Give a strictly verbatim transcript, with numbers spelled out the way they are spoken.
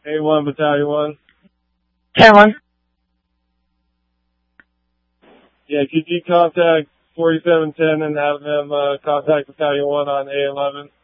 A one, Battalion one. ten one. Yeah, could you contact forty-seven ten and have them uh, contact Battalion one on A eleven?